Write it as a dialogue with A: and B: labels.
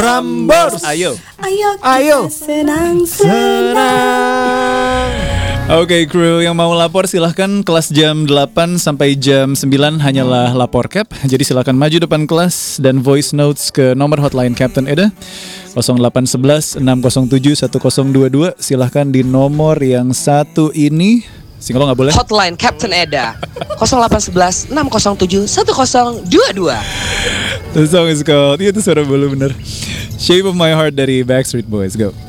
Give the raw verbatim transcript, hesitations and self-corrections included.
A: Prambors.
B: Ayo.
C: Ayo kita
A: Ayo.
C: senang-senang.
B: Oke, kru yang mau lapor silahkan. Kelas jam delapan sampai jam sembilan hanyalah lapor cap. Jadi silahkan maju depan kelas dan voice notes ke nomor hotline Captain Eda nol delapan satu satu enam nol tujuh satu nol dua dua. Silahkan di nomor yang satu ini. Singkong nggak boleh.
D: Hotline Captain Eda nol delapan satu satu enam nol tujuh satu nol dua dua.
B: The song is called, itu suara bolu bener, Shape of My Heart dari Backstreet Boys. Go.